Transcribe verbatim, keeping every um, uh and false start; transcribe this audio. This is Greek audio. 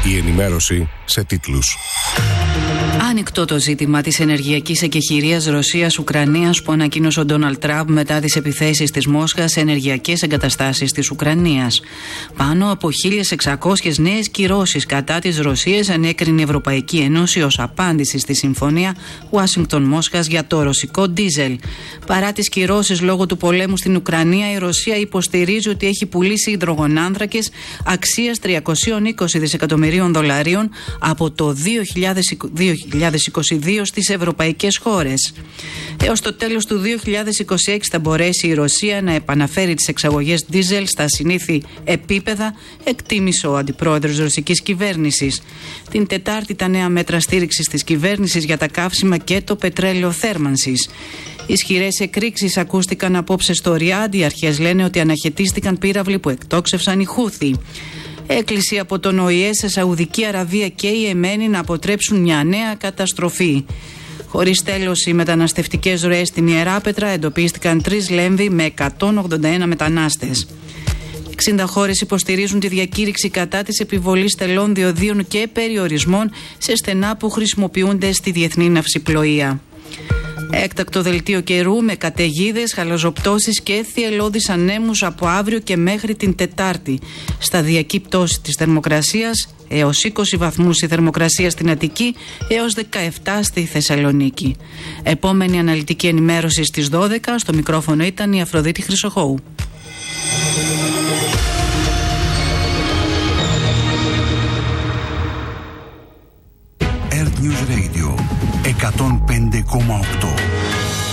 Η ενημέρωση σε τίτλους. Άνοιχτο το ζήτημα της ενεργειακής εκεχηρίας Ρωσίας-Ουκρανίας που ανακοίνωσε ο Ντόναλντ Τραμπ μετά τις επιθέσεις της Μόσχας σε ενεργειακές εγκαταστάσεις της Ουκρανίας. Πάνω από χίλιες εξακόσιες νέες κυρώσεις κατά της Ρωσίας ανέκρινε η Ευρωπαϊκή Ένωση ως απάντηση στη συμφωνία Ουάσιγκτον-Μόσχας για το ρωσικό ντίζελ. Παρά τις κυρώσεις λόγω του πολέμου στην Ουκρανία, η Ρωσία υποστηρίζει ότι έχει πουλήσει υδρογονάνθρακες αξίας τριακόσια είκοσι δισεκατομμυρίων δολαρίων από το δύο χιλιάδες είκοσι δύο στις ευρωπαϊκές χώρες. Έως το τέλος του δύο χιλιάδες είκοσι έξι θα μπορέσει η Ρωσία να επαναφέρει τις εξαγωγές ντίζελ στα συνήθη επίπεδα, εκτίμησε ο αντιπρόεδρος ρωσικής κυβέρνησης. Την Τετάρτη τα νέα μέτρα στήριξης της κυβέρνησης για τα καύσιμα και το πετρέλαιο θέρμανσης. Ισχυρές εκρήξεις ακούστηκαν απόψε στο Ριάντ. Οι αρχές λένε ότι αναχαιτίστηκαν πύραυλοι που εκτόξευσαν οι Χούθι. Έκκληση από τον Ο Η Ε σε Σαουδική Αραβία και η Εμένη να αποτρέψουν μια νέα καταστροφή. Χωρίς τέλος, οι μεταναστευτικές ροές στην Ιεράπετρα εντοπίστηκαν τρεις λέμβοι με εκατόν ογδόντα ένα μετανάστες. εξήντα χώρες υποστηρίζουν τη διακήρυξη κατά της επιβολής τελών, διοδίων και περιορισμών σε στενά που χρησιμοποιούνται στη διεθνή ναυσιπλοεία. Έκτακτο δελτίο καιρού με καταιγίδες, χαλαζοπτώσεις και θυελλώδεις ανέμους από αύριο και μέχρι την Τετάρτη. Σταδιακή πτώση της θερμοκρασίας, έως είκοσι βαθμούς η θερμοκρασία στην Αττική, έως δεκαεπτά στη Θεσσαλονίκη. Επόμενη αναλυτική ενημέρωση στις δώδεκα. Στο μικρόφωνο ήταν η Αφροδίτη Χρυσοχώου. Earth News Radio εκατόν πέντε κόμμα οκτώ.